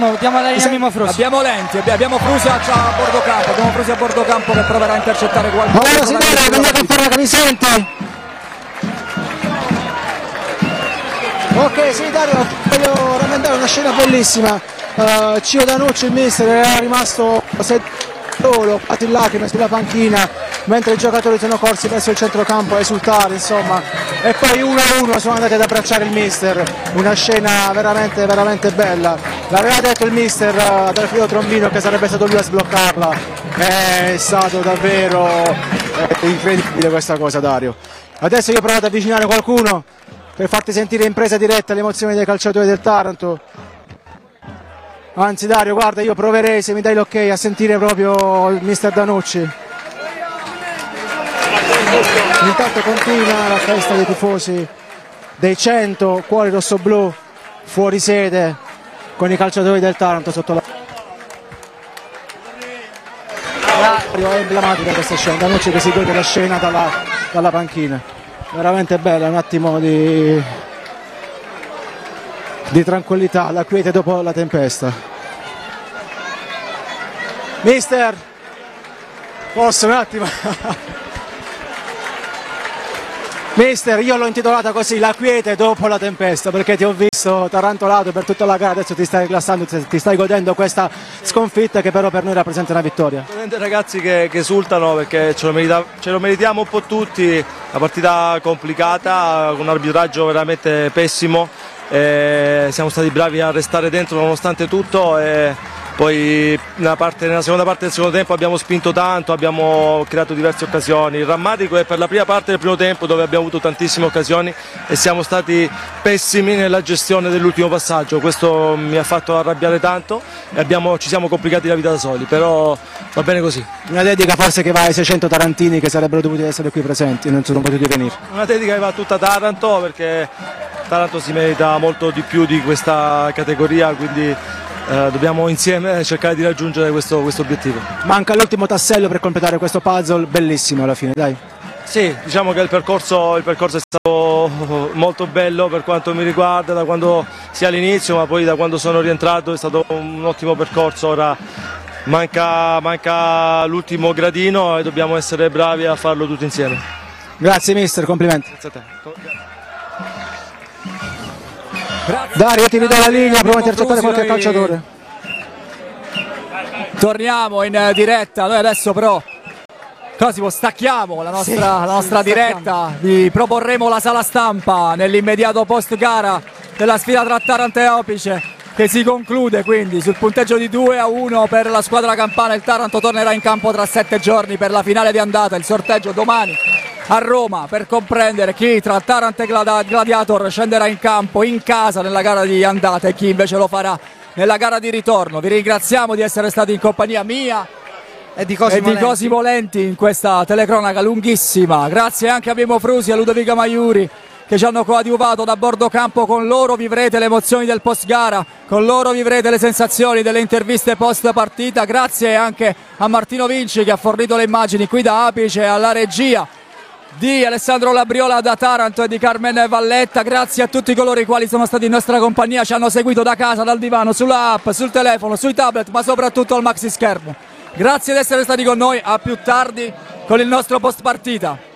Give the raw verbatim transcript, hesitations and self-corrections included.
Mimmo, diamo la linea a Mimmo Frusi. Abbiamo Lenti, abbiamo Frusi a bordo campo, abbiamo Frusi a bordo campo che proverà a intercettare qualcuno. Allora signore, venite a parlare, mi sente? Ok, sì Dario, voglio rammentare una scena bellissima. Uh, Cio Danucci, il mister, era rimasto solo, fatto in lacrime sulla panchina, mentre i giocatori sono corsi verso il centrocampo a esultare, insomma, e poi uno a uno sono andati ad abbracciare il mister, una scena veramente veramente bella. L'aveva detto il mister uh, ad Alfredo Trombino che sarebbe stato lui a sbloccarla, è stato davvero eh, incredibile questa cosa, Dario. Adesso io ho provato ad avvicinare qualcuno per farti sentire in presa diretta le emozioni dei calciatori del Taranto. Anzi Dario, guarda, io proverei, se mi dai l'ok, a sentire proprio il mister Danucci. Intanto continua la festa dei tifosi dei cento cuori rossoblù fuori sede con i calciatori del Taranto sotto la... È emblematica questa scena, Danucci che si gode la scena dalla, dalla panchina. Veramente bella, un attimo di... di tranquillità, la quiete dopo la tempesta. Mister, posso un attimo? Mister, io l'ho intitolata così, la quiete dopo la tempesta, perché ti ho visto tarantolato per tutta la gara, adesso ti stai rilassando, ti stai godendo questa sconfitta che però per noi rappresenta una vittoria. Ovviamente ragazzi che, che esultano perché ce lo, merita, ce lo meritiamo un po' tutti, una partita complicata, con un arbitraggio veramente pessimo, e siamo stati bravi a restare dentro nonostante tutto e poi nella, parte, nella seconda parte del secondo tempo abbiamo spinto tanto, abbiamo creato diverse occasioni. Il rammarico è per la prima parte del primo tempo dove abbiamo avuto tantissime occasioni e siamo stati pessimi nella gestione dell'ultimo passaggio, questo mi ha fatto arrabbiare tanto e abbiamo, ci siamo complicati la vita da soli, però va bene così. Una dedica forse che va ai seicento tarantini che sarebbero dovuti essere qui presenti e non sono potuti venire. Una dedica che va a tutta Taranto perché Taranto si merita molto di più di questa categoria, quindi eh, dobbiamo insieme cercare di raggiungere questo, questo obiettivo. Manca l'ultimo tassello per completare questo puzzle bellissimo alla fine, dai. Sì, diciamo che il percorso, il percorso è stato molto bello per quanto mi riguarda, da quando sia all'inizio, ma poi da quando sono rientrato è stato un ottimo percorso. Ora manca, manca l'ultimo gradino e dobbiamo essere bravi a farlo tutti insieme. Grazie mister, complimenti. Grazie a te. Grazie. Dario, ti ridò la linea, prova a intercettare qualche calciatore. Torniamo in diretta, noi adesso però Cosimo, stacchiamo la nostra, sì, la nostra sì, diretta, vi proporremo la sala stampa nell'immediato post gara della sfida tra Taranto e Opice che si conclude quindi sul punteggio di due a uno per la squadra campana. Il Taranto tornerà in campo tra sette giorni per la finale di andata, il sorteggio domani a Roma per comprendere chi tra Taranto e Gladiator scenderà in campo in casa nella gara di andata e chi invece lo farà nella gara di ritorno. Vi ringraziamo di essere stati in compagnia mia e di Cosimo, e di Cosimo Lenti. Lenti in questa telecronaca lunghissima. Grazie anche a Mimmo Frusi e a Ludovica Maiuri che ci hanno coadiuvato da bordo campo. Con loro vivrete le emozioni del post gara, con loro vivrete le sensazioni delle interviste post partita. Grazie anche a Martino Vinci che ha fornito le immagini qui da Apice, alla regia di Alessandro Labriola da Taranto e di Carmen Valletta. Grazie a tutti coloro i quali sono stati in nostra compagnia, ci hanno seguito da casa, dal divano, sulla app, sul telefono, sui tablet, ma soprattutto al maxi schermo. Grazie di essere stati con noi, a più tardi con il nostro post partita.